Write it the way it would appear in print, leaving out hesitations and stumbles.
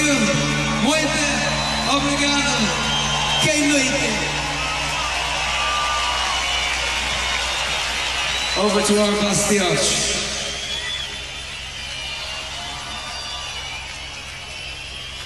you. Muito obrigado. Que noite. Over to our Bastioch.